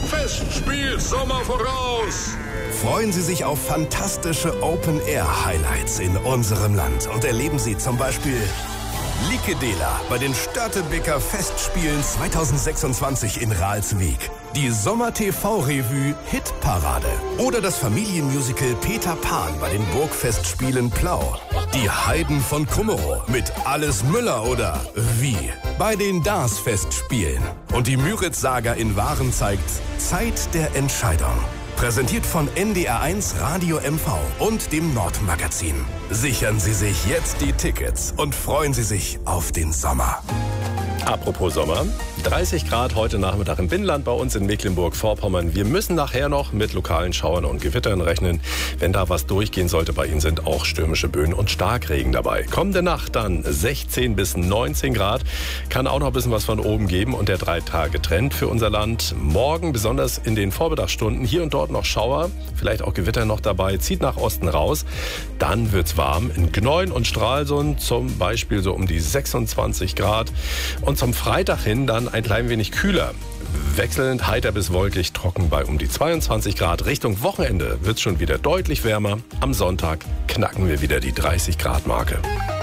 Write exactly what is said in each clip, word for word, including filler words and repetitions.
Festspiel Sommer voraus! Freuen Sie sich auf fantastische Open-Air-Highlights in unserem Land und erleben Sie zum Beispiel Likedela bei den Störtebeker Festspielen zweitausendsechsundzwanzig in Ralswiek, die Sommer-T V-Revue Hitparade oder das Familienmusical Peter Pan bei den Burgfestspielen Plau, die Heiden von Kummerow mit Alles Müller oder Wie bei den Dars-Festspielen und die Müritz-Saga in Waren zeigt Zeit der Entscheidung. Präsentiert von N D R eins Radio M V und dem Nordmagazin. Sichern Sie sich jetzt die Tickets und freuen Sie sich auf den Sommer. Apropos Sommer, dreißig Grad heute Nachmittag im Binnenland bei uns in Mecklenburg-Vorpommern. Wir müssen nachher noch mit lokalen Schauern und Gewittern rechnen. Wenn da was durchgehen sollte, bei Ihnen sind auch stürmische Böen und Starkregen dabei. Kommende Nacht dann sechzehn bis neunzehn Grad. Kann auch noch ein bisschen was von oben geben und der Drei-Tage-Trend für unser Land. Morgen, besonders in den Vormittagsstunden, hier und dort noch Schauer, vielleicht auch Gewitter noch dabei, zieht nach Osten raus. Dann wird's warm. In Gneuen und Stralsund zum Beispiel so um die sechsundzwanzig Grad. Und zum Freitag hin dann ein klein wenig kühler. Wechselnd heiter bis wolkig, trocken bei um die zweiundzwanzig Grad. Richtung Wochenende wird es schon wieder deutlich wärmer. Am Sonntag knacken wir wieder die dreißig Grad Marke.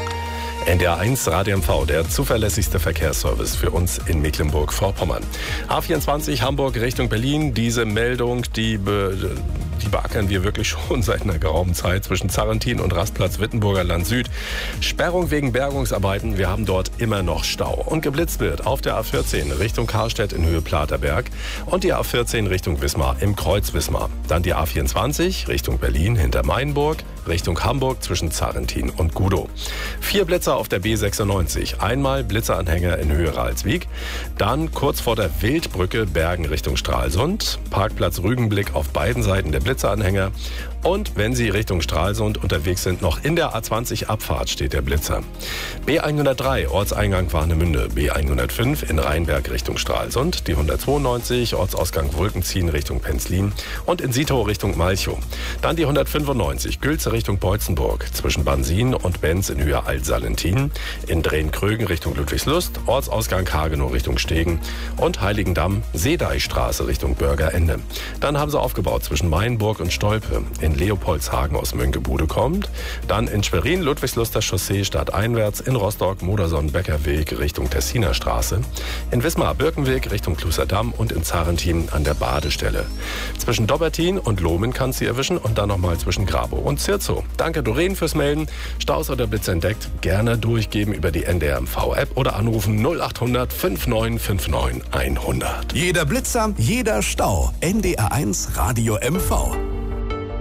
N D R eins Radio M V, der zuverlässigste Verkehrsservice für uns in Mecklenburg-Vorpommern. A vierundzwanzig Hamburg Richtung Berlin. Diese Meldung, die, be, die beackern wir wirklich schon seit einer geraumen Zeit zwischen Zarrentin und Rastplatz Wittenburger Land Süd. Sperrung wegen Bergungsarbeiten. Wir haben dort immer noch Stau. Und geblitzt wird auf der A vierzehn Richtung Karstedt in Höhe Platerberg und die A vierzehn Richtung Wismar im Kreuz Wismar. Dann die A vierundzwanzig Richtung Berlin hinter Mainburg, Richtung Hamburg zwischen Zarrentin und Gudow. Vier Blitzer auf der B sechsundneunzig. Einmal Blitzeranhänger in Höhe Ralswiek. Dann kurz vor der Wildbrücke Bergen Richtung Stralsund. Parkplatz Rügenblick auf beiden Seiten der Blitzeranhänger. Und wenn Sie Richtung Stralsund unterwegs sind, noch in der A zwanzig Abfahrt steht der Blitzer. B hundertdrei Ortseingang Warnemünde. B hundertfünf in Rheinberg Richtung Stralsund. Die hundertzweiundneunzig Ortsausgang Wolkenziehen Richtung Penzlin. Und in Sitow Richtung Malchow. Dann die hundertfünfundneunzig Gülze Richtung Beutzenburg. Zwischen Bansin und Benz in Höhe Alt-Salentin. In Drehen-Krögen Richtung Ludwigslust. Ortsausgang Hagenow Richtung Stegen. Und Heiligendamm Seedeichstraße Richtung Bürgerende. Dann haben sie aufgebaut zwischen Mainburg und Stolpe. In Leopoldshagen aus Mönkebude kommt. Dann in Schwerin Ludwigsluster Chaussee stadteinwärts. In Rostock Modersohn-Beckerweg Richtung Tessiner Straße. In Wismar Birkenweg Richtung Kluserdamm und in Zarrentin an der Badestelle. Zwischen Dobbertin und Lohmen kannst du erwischen und dann nochmal zwischen Grabow und Zirzow. Danke Doreen fürs Melden. Staus oder Blitz entdeckt, gerne durchgeben über die N D R M V-App oder anrufen null achthundert neunundfünfzig neunundfünfzig hundert. Jeder Blitzer, jeder Stau. N D R eins Radio M V.